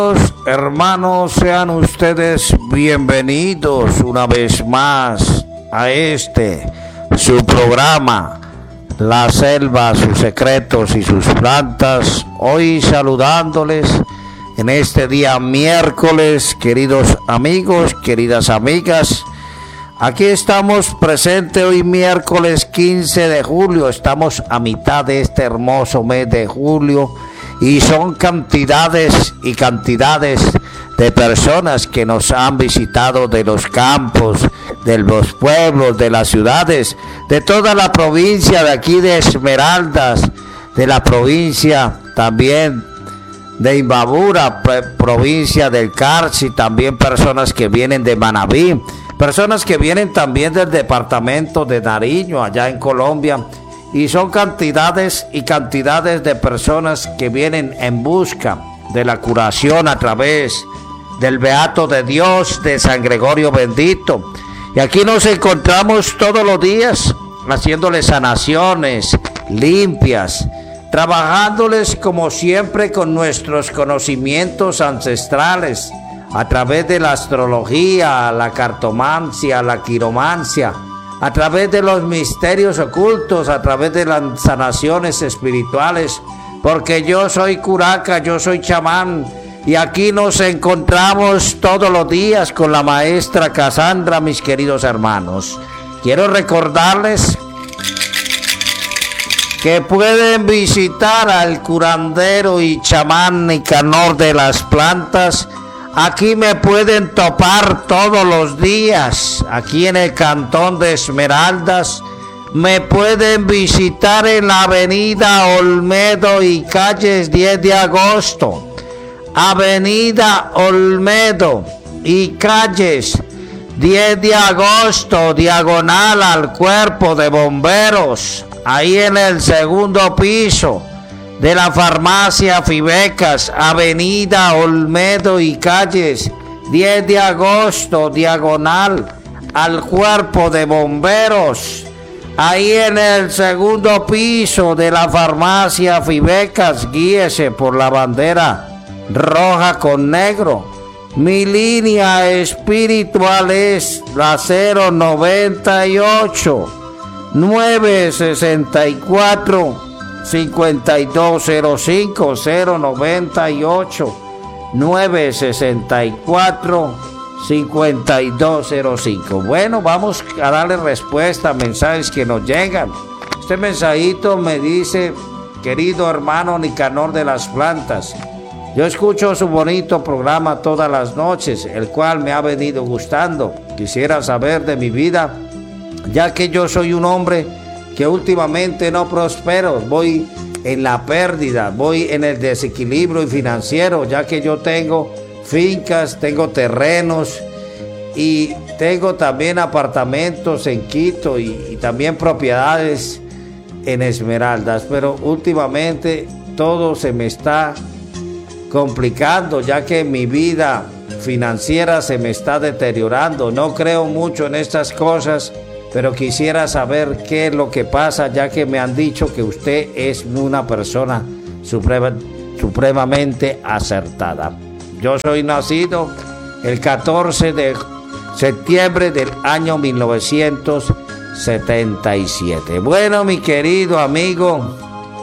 Hermanos, sean ustedes bienvenidos una vez más a su programa, La Selva, sus secretos y sus plantas. Hoy saludándoles en este día miércoles, queridos amigos, queridas amigas. Aquí estamos presentes hoy miércoles 15 de julio, estamos a mitad de este hermoso mes de julio y son cantidades y cantidades de personas que nos han visitado de los campos, de los pueblos, de las ciudades, de toda la provincia de aquí de Esmeraldas, de la provincia también de Imbabura, provincia del Carchi, también personas que vienen de Manabí, personas que vienen también del departamento de Nariño, allá en Colombia, y son cantidades y cantidades de personas que vienen en busca de la curación a través del Beato de Dios, de San Gregorio Bendito. Y aquí nos encontramos todos los días haciéndoles sanaciones limpias, trabajándoles como siempre con nuestros conocimientos ancestrales, a través de la astrología, la cartomancia, la quiromancia, a través de los misterios ocultos, a través de las sanaciones espirituales, porque yo soy curaca, yo soy chamán, y aquí nos encontramos todos los días con la maestra Cassandra, mis queridos hermanos. Quiero recordarles que pueden visitar al curandero y chamán Nicanor de las plantas. Aquí me pueden topar todos los días, aquí en el cantón de Esmeraldas. Me pueden visitar en la avenida Olmedo y calles 10 de agosto. Avenida Olmedo y calles 10 de agosto, diagonal al cuerpo de bomberos, ahí en el segundo piso de la farmacia Fibecas, avenida Olmedo y calles 10 de agosto, diagonal al cuerpo de bomberos, ahí en el segundo piso de la farmacia Fibecas. Guíese por la bandera roja con negro. Mi línea espiritual es la 098 964 5205, 098 964 5205. Bueno, vamos a darle respuesta a mensajes que nos llegan. Este mensajito me dice: querido hermano Nicanor de las plantas, yo escucho su bonito programa todas las noches, el cual me ha venido gustando. Quisiera saber de mi vida, ya que yo soy un hombre que últimamente no prospero, voy en la pérdida, voy en el desequilibrio financiero, ya que yo tengo fincas, tengo terrenos y tengo también apartamentos en Quito y también propiedades en Esmeraldas, pero últimamente todo se me está complicando, ya que mi vida financiera se me está deteriorando. No creo mucho en estas cosas, pero quisiera saber qué es lo que pasa, ya que me han dicho que usted es una persona supremamente acertada. Yo soy nacido el 14 de septiembre del año 1977. Bueno, mi querido amigo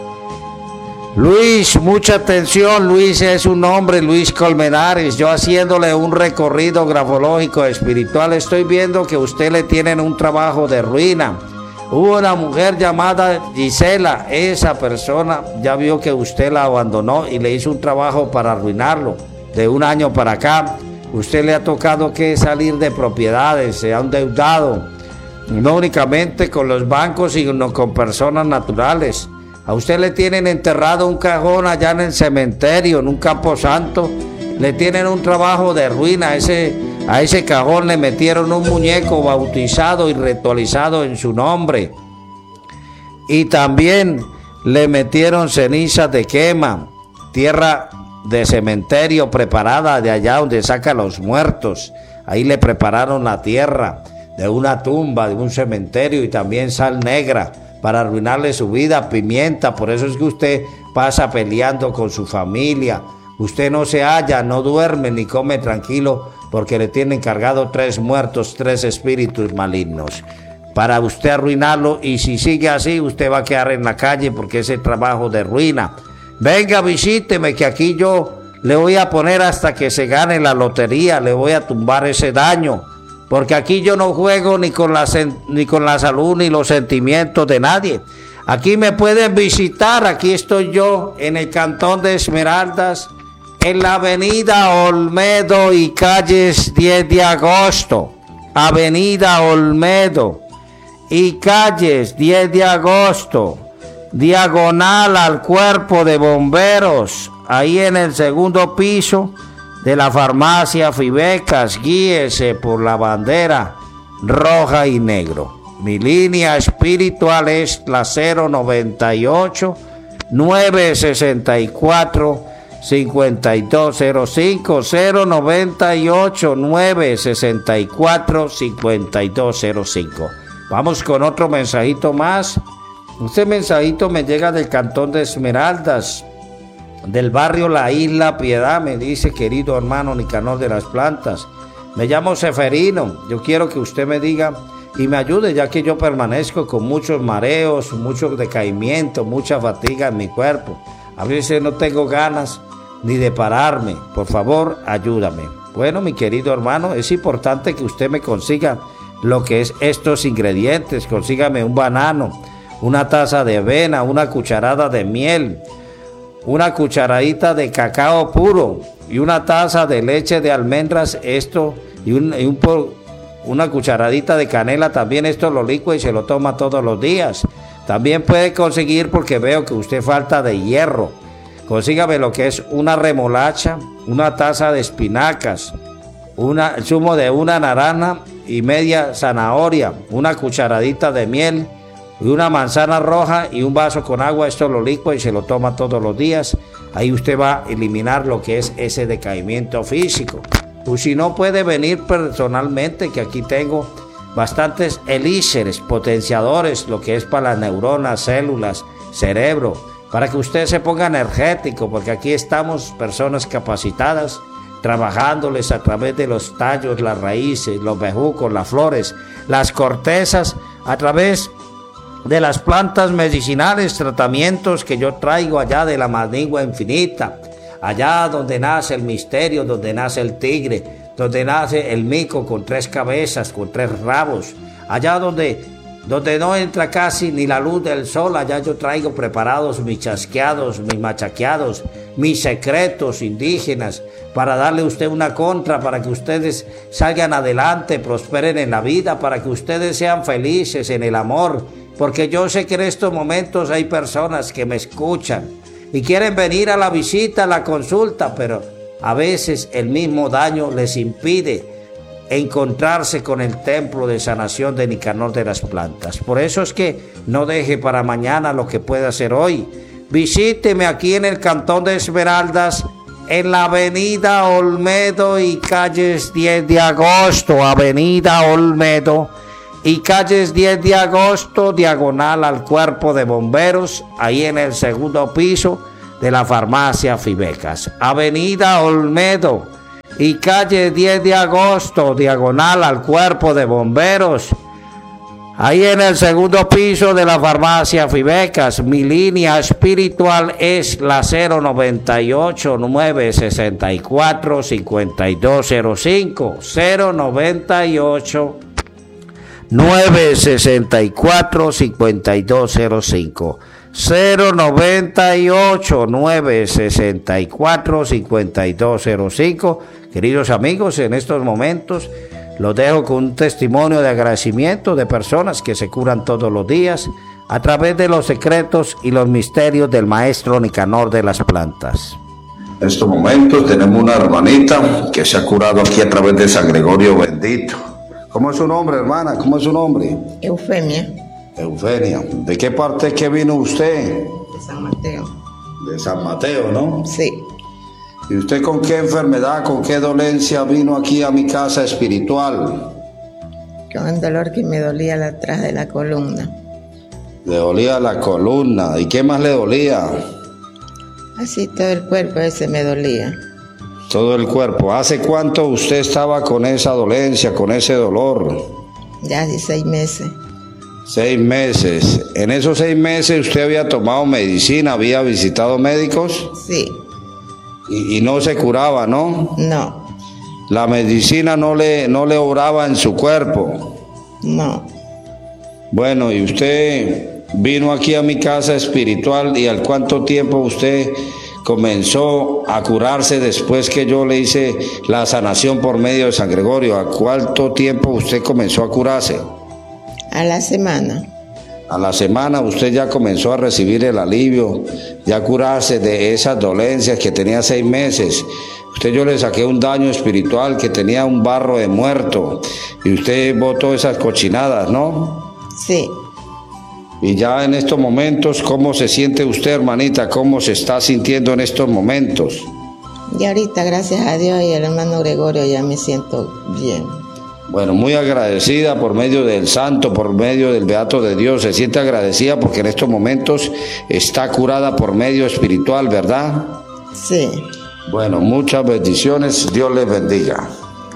Luis, mucha atención. Luis es un hombre, Luis Colmenares. Yo haciéndole un recorrido grafológico espiritual, estoy viendo que usted le tienen un trabajo de ruina. Hubo una mujer llamada Gisela, esa persona ya vio que usted la abandonó y le hizo un trabajo para arruinarlo. De un año para acá, usted le ha tocado que salir de propiedades, se ha endeudado, no únicamente con los bancos, sino con personas naturales. A usted le tienen enterrado un cajón allá en el cementerio, en un camposanto. Le tienen un trabajo de ruina. A ese cajón le metieron un muñeco bautizado y ritualizado en su nombre. Y también le metieron cenizas de quema, tierra de cementerio preparada de allá donde sacan los muertos. Ahí le prepararon la tierra de una tumba, de un cementerio, y también sal negra para arruinarle su vida, pimienta. Por eso es que usted pasa peleando con su familia, Usted no se halla, no duerme ni come tranquilo porque le tienen cargado 3 muertos, 3 espíritus malignos para usted arruinarlo, y si sigue así usted va a quedar en la calle porque ese trabajo de ruina. Venga, visíteme, que aquí yo le voy a poner hasta que se gane la lotería, le voy a tumbar ese daño, porque aquí yo no juego ni con la salud ni los sentimientos de nadie. Aquí me pueden visitar, aquí estoy yo en el Cantón de Esmeraldas, en la avenida Olmedo y calles 10 de agosto, avenida Olmedo y calles 10 de agosto, diagonal al cuerpo de bomberos, ahí en el segundo piso de la farmacia Fibecas. Guíese por la bandera roja y negro. Mi línea espiritual es la 098 964 5205, 098 964 5205. Vamos con otro mensajito más. Este mensajito me llega del Cantón de Esmeraldas, del barrio La Isla Piedad. Me dice: querido hermano Nicanor de las Plantas, me llamo Seferino. Yo quiero que usted me diga y me ayude, ya que yo permanezco con muchos mareos, mucho decaimiento, mucha fatiga en mi cuerpo. A veces no tengo ganas ni de pararme. Por favor, ayúdame. Bueno, mi querido hermano, es importante que usted me consiga lo que es estos ingredientes. Consígame un banano, una taza de avena, una cucharada de miel, una cucharadita de cacao puro y una taza de leche de almendras, una cucharadita de canela. También esto lo licua y se lo toma todos los días. También puede conseguir, porque veo que usted falta de hierro, consígame lo que es una remolacha, una taza de espinacas, el zumo de una naranja y media zanahoria, una cucharadita de miel y una manzana roja y un vaso con agua. Esto lo licua y se lo toma todos los días. Ahí usted va a eliminar lo que es ese decaimiento físico. Pues si no, puede venir personalmente, que aquí tengo bastantes elixires, potenciadores, lo que es para las neuronas, células, cerebro, para que usted se ponga energético, porque aquí estamos personas capacitadas, trabajándoles a través de los tallos, las raíces, los bejucos, las flores, las cortezas, a través de las plantas medicinales, tratamientos que yo traigo allá de la manigua infinita, allá donde nace el misterio, donde nace el tigre, donde nace el mico con 3 cabezas, con 3 rabos, allá donde no entra casi ni la luz del sol. Allá yo traigo preparados mis chasqueados, mis machaqueados, mis secretos indígenas, para darle a usted una contra, para que ustedes salgan adelante, prosperen en la vida, para que ustedes sean felices en el amor, porque yo sé que en estos momentos hay personas que me escuchan y quieren venir a la visita, a la consulta, pero a veces el mismo daño les impide encontrarse con el templo de sanación de Nicanor de las Plantas. Por eso es que no deje para mañana lo que puede hacer hoy. Visíteme aquí en el Cantón de Esmeraldas, en la avenida Olmedo y calles 10 de agosto, avenida Olmedo y calles 10 de agosto, diagonal al cuerpo de bomberos, ahí en el segundo piso de la farmacia Fibecas. Avenida Olmedo y calle 10 de agosto, diagonal al cuerpo de bomberos, ahí en el segundo piso de la farmacia Fibecas. Mi línea espiritual es la 098 964 5205, 098 964 5205, 098 964 5205. Queridos amigos, en estos momentos los dejo con un testimonio de agradecimiento de personas que se curan todos los días a través de los secretos y los misterios del maestro Nicanor de las Plantas. En estos momentos tenemos una hermanita que se ha curado aquí a través de San Gregorio Bendito. ¿Cómo es su nombre, hermana? ¿Cómo es su nombre? Eufemia. Eufemia. ¿De qué parte es que vino usted? De San Mateo. De San Mateo, ¿no? Sí. ¿Y usted con qué enfermedad, con qué dolencia vino aquí a mi casa espiritual? Con un dolor que me dolía atrás de la columna. Le dolía la columna. ¿Y qué más le dolía? Así todo el cuerpo ese me dolía. Todo el cuerpo. ¿Hace cuánto usted estaba con esa dolencia, con ese dolor? Ya hace 6 meses. 6 meses. ¿En esos 6 meses usted había tomado medicina, había visitado médicos? Sí. Y no se curaba, ¿no? No. La medicina no le obraba en su cuerpo. No. Bueno, y usted vino aquí a mi casa espiritual, ¿y al cuánto tiempo usted comenzó a curarse después que yo le hice la sanación por medio de San Gregorio? ¿A cuánto tiempo usted comenzó a curarse? A la semana. A la semana usted ya comenzó a recibir el alivio, ya curarse de esas dolencias que tenía 6 meses. Yo le saqué un daño espiritual que tenía un barro de muerto y usted botó esas cochinadas, ¿no? Sí. Y ya en estos momentos, ¿cómo se siente usted, hermanita? ¿Cómo se está sintiendo en estos momentos? Y ahorita, gracias a Dios y al hermano Gregorio, ya me siento bien. Bueno, muy agradecida por medio del santo, por medio del beato de Dios. Se siente agradecida porque en estos momentos está curada por medio espiritual, ¿verdad? Sí. Bueno, muchas bendiciones, Dios les bendiga.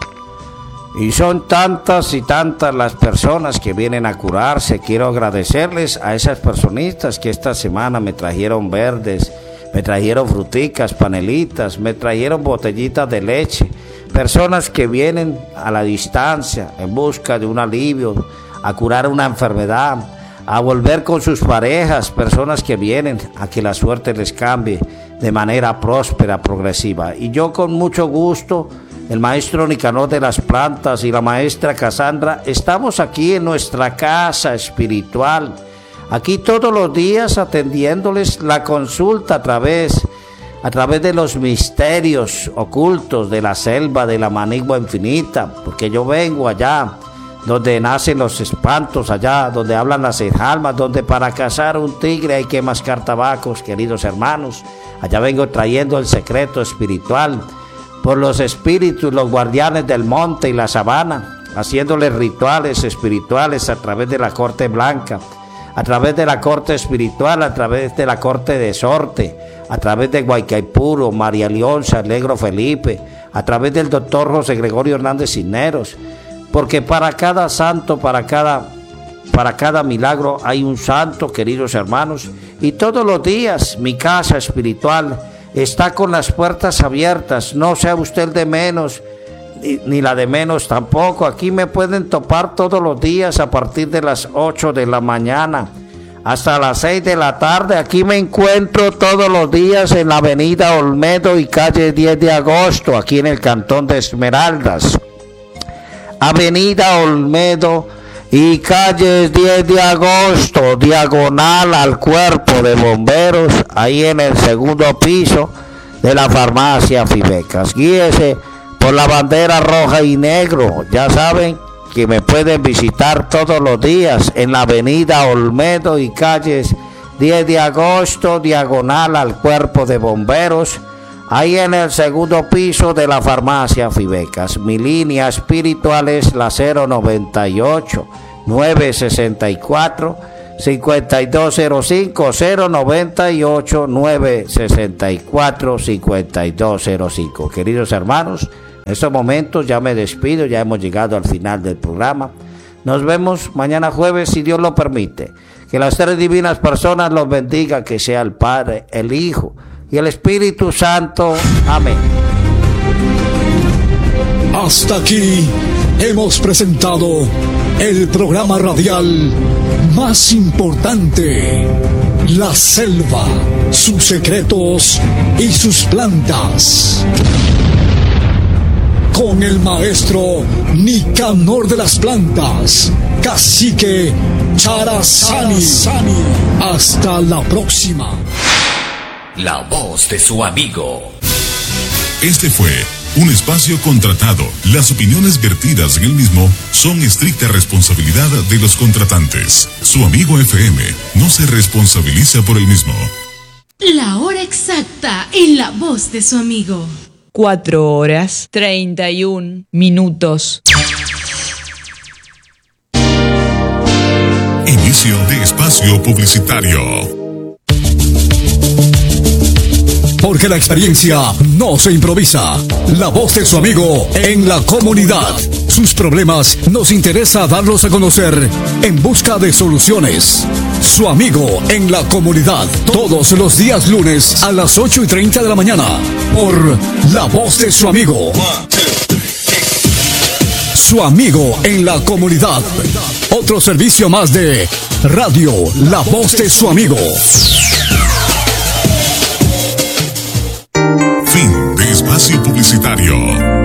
Y son tantas y tantas las personas que vienen a curarse. Quiero agradecerles a esas personitas que esta semana me trajeron verdes, me trajeron fruticas, panelitas, me trajeron botellitas de leche. Personas que vienen a la distancia en busca de un alivio, a curar una enfermedad, a volver con sus parejas, personas que vienen a que la suerte les cambie de manera próspera, progresiva. Y yo con mucho gusto, el maestro Nicanor de las Plantas y la maestra Cassandra, estamos aquí en nuestra casa espiritual, aquí todos los días atendiéndoles la consulta a través de los misterios ocultos de la selva de la Manigua Infinita, porque yo vengo allá donde nacen los espantos, allá donde hablan las almas, donde para cazar un tigre hay que mascar tabacos, queridos hermanos. Allá vengo trayendo el secreto espiritual por los espíritus, los guardianes del monte y la sabana, haciéndoles rituales espirituales a través de la corte blanca, a través de la corte espiritual, a través de la corte de Sorte, a través de Guaycaipuro, María Leonza, Negro Felipe, a través del doctor José Gregorio Hernández Cisneros, porque para cada santo, para cada milagro hay un santo, queridos hermanos, y todos los días mi casa espiritual está con las puertas abiertas. No sea usted el de menos, ni la de menos tampoco. Aquí me pueden topar todos los días a partir de las 8 de la mañana hasta las 6 de la tarde. Aquí me encuentro todos los días en la avenida Olmedo y calle 10 de agosto, aquí en el cantón de Esmeraldas. Avenida Olmedo y calle 10 de agosto, diagonal al cuerpo de bomberos, ahí en el segundo piso de la farmacia Fibecas. Guíese por la bandera roja y negro. Ya saben que me pueden visitar todos los días en la avenida Olmedo y calles 10 de agosto, diagonal al cuerpo de bomberos, ahí en el segundo piso de la farmacia Fibecas. Mi línea espiritual es la 098 964 5205, 098 964 5205. Queridos hermanos, en estos momentos ya me despido, ya hemos llegado al final del programa. Nos vemos mañana jueves, si Dios lo permite. Que las tres divinas personas los bendiga, que sea el Padre, el Hijo y el Espíritu Santo. Amén. Hasta aquí hemos presentado el programa radial más importante, La Selva, sus secretos y sus plantas, con el maestro Nicanor de las Plantas, Cacique Charazani. Hasta la próxima. La voz de su amigo. Este fue un espacio contratado. Las opiniones vertidas en el mismo son estricta responsabilidad de los contratantes. Su amigo FM no se responsabiliza por el mismo. La hora exacta en la voz de su amigo. 4:31. Inicio de espacio publicitario. porque la experiencia no se improvisa. La voz de su amigo en la comunidad. Sus problemas nos interesa darlos a conocer en busca de soluciones. Su amigo en la comunidad, todos los días lunes a las 8:30 de la mañana, por La Voz de su amigo. Su amigo en la comunidad. Otro servicio más de Radio La Voz de su amigo. Fin de espacio publicitario.